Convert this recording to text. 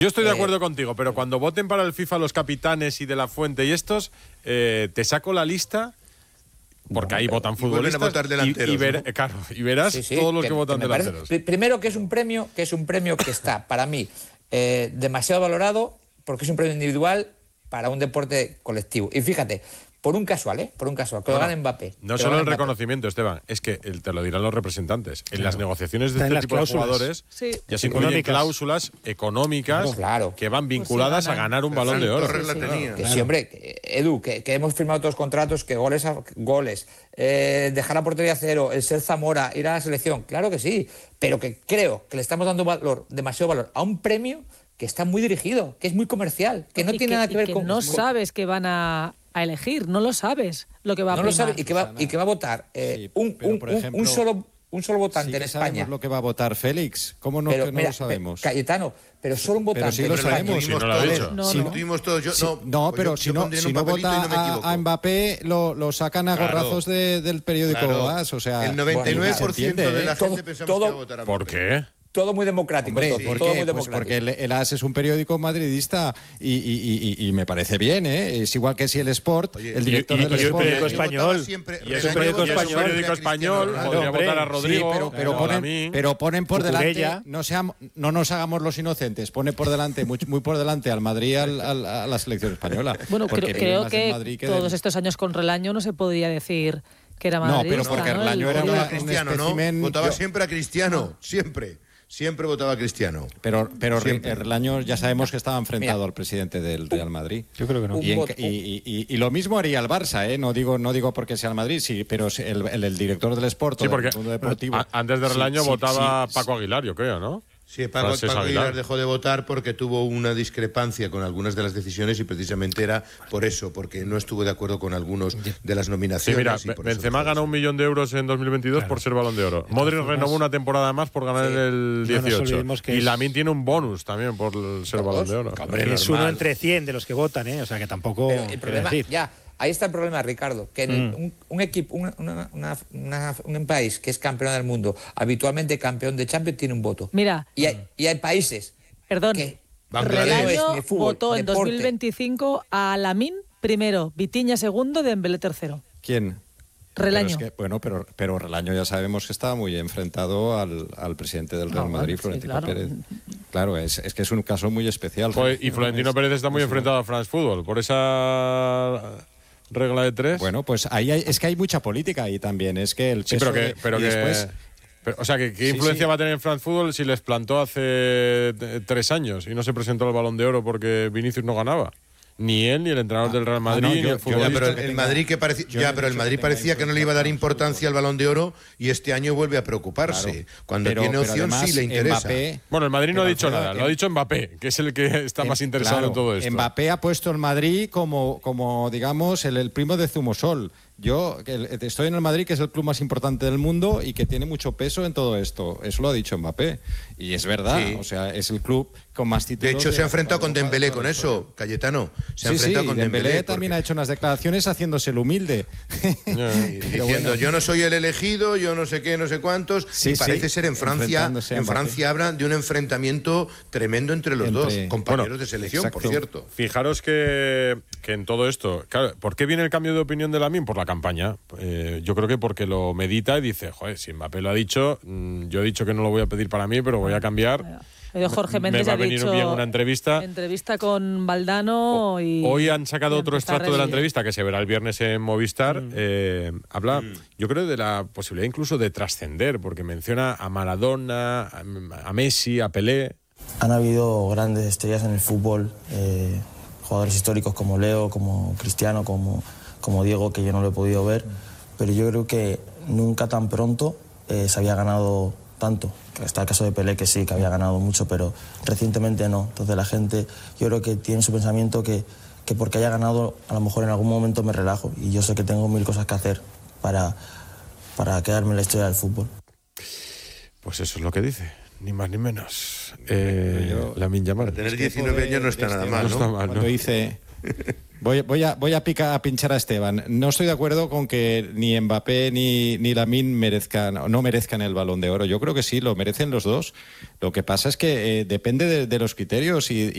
Yo estoy de acuerdo contigo, pero cuando voten para el FIFA los capitanes y De La Fuente y estos, te saco la lista, porque ahí votan futbolistas votar delanteros, claro, y verás todos los que votan delanteros. Primero que es un premio que está, para mí, demasiado valorado, porque es un premio individual para un deporte colectivo. Y fíjate, por un casual, que lo gane Mbappé. No solo el reconocimiento, Esteban, es que te lo dirán los representantes. En las negociaciones de este tipo de jugadores ya se incluyen cláusulas económicas que van vinculadas a ganar un Balón de Oro. Que sí, hombre, Edu, que hemos firmado todos los contratos, que goles, dejar la portería cero, el ser Zamora, ir a la selección, claro que sí, pero que creo que le estamos dando demasiado valor a un premio que está muy dirigido, que es muy comercial, que no tiene nada que ver con... No sabes que van a elegir, no lo sabes lo que va a primar. No lo sabes y que va a votar un solo votante en España. Sabemos lo que va a votar Félix. ¿Cómo no, no lo sabemos? Cayetano, pero solo un votante. Pero sí lo sabemos. Si no lo ha dicho. Pero si no vota a Mbappé, lo sacan a gorrazos del periódico AS. O sea, el 99% de la gente pensamos que va a votar a Mbappé. ¿Por qué? Todo muy democrático. Hombre, todo muy pues porque el AS es un periódico madridista y me parece bien, ¿eh? Es igual que si el Sport, el director del Sport... Y es un periódico español. Y es un periódico español. Podría votar a Rodrigo, pero ponen por delante... No nos hagamos los inocentes. Pone por delante, muy por delante al Madrid a la selección española. Bueno, creo que todos estos años con Relaño no se podría decir que era madridista. No, pero porque Relaño era un espécimen... Votaba siempre a Cristiano, siempre votaba a Cristiano. Pero Relaño ya sabemos que estaba enfrentado al presidente del Real Madrid. Yo creo que no. Y lo mismo haría el Barça, ¿eh? No digo porque sea el Madrid, sí, pero el director del Sport, sí, porque del mundo deportivo. Antes de Relaño votaba Paco Aguilar, yo creo, ¿no? Sí, Paco Aguilar dejó de votar porque tuvo una discrepancia con algunas de las decisiones y precisamente era por eso, porque no estuvo de acuerdo con algunos de las nominaciones. Sí, mira, Benzema ganó 1 millón de euros en 2022 por ser Balón de Oro. Modric renovó una temporada más por ganar el 18. Y Lamine tiene un bonus también por ser Balón de Oro. Es uno entre 100 de los que votan, ¿eh? O sea que tampoco... Pero el problema, ahí está el problema, Ricardo, que en un equipo, un país que es campeón del mundo, habitualmente campeón de Champions, tiene un voto. Mira. Y hay países que Relaño votó en 2025 a Lamine primero, Vitinha segundo, Dembélé tercero. ¿Quién? Relaño. Pero Relaño ya sabemos que estaba muy enfrentado al presidente del Real Madrid, Florentino Pérez. Claro, es que es un caso muy especial. Y Florentino Pérez está muy enfrentado a France Football por esa regla de 3. Bueno, pues ahí es que hay mucha política ahí también. Es que el peso o sea, ¿qué influencia va a tener en France Football si les plantó hace 3 años y no se presentó al Balón de Oro porque Vinicius no ganaba? Ni él, ni el entrenador del Real Madrid, ni el futbolista. Pero el Madrid parecía que no le iba a dar importancia al Balón de Oro y este año vuelve a preocuparse. Cuando tiene opción sí le interesa. Bueno, el Madrid no ha dicho nada, lo ha dicho Mbappé, que es el que está más interesado en todo esto. Mbappé ha puesto el Madrid como digamos, el primo de Zumosol. Yo estoy en el Madrid, que es el club más importante del mundo y que tiene mucho peso en todo esto. Eso lo ha dicho Mbappé. Y es verdad, o sea, es el club con más títulos. De hecho, se ha enfrentado con Dembélé con eso, Cayetano. Se ha enfrentado con Dembélé también ha hecho unas declaraciones haciéndose el humilde. Diciendo, yo no soy el elegido, yo no sé qué, no sé cuántos. Y parece ser en Francia hablan de un enfrentamiento tremendo entre los dos, compañeros de selección, por cierto. Fijaros que en todo esto, claro, ¿por qué viene el cambio de opinión de Lamine? Por la campaña. Yo creo que porque lo medita y dice, joder, si Mbappé lo ha dicho, yo he dicho que no lo voy a pedir para mí, pero voy a cambiar. Jorge Méndez me va a venir bien una entrevista. Entrevista con Valdano y... Hoy han sacado otro extracto de la entrevista que se verá el viernes en Movistar. Habla, yo creo, de la posibilidad incluso de trascender, porque menciona a Maradona, a Messi, a Pelé. Han habido grandes estrellas en el fútbol, jugadores históricos como Leo, como Cristiano, como Diego, que yo no lo he podido ver, pero yo creo que nunca tan pronto se había ganado tanto. Está el caso de Pelé, que sí, que había ganado mucho, pero recientemente no. Entonces la gente, yo creo que tiene su pensamiento que porque haya ganado, a lo mejor en algún momento me relajo, y yo sé que tengo 1000 cosas que hacer para quedarme en la historia del fútbol. Pues eso es lo que dice, ni más ni menos. Lamine Yamal. Para tener 19 años no está nada mal, ¿no? No está mal, Cuando dice... Voy a pinchar a Esteban. No estoy de acuerdo con que ni Mbappé ni Lamine no merezcan el Balón de Oro. Yo creo que sí, lo merecen los dos. Lo que pasa es que depende de los criterios y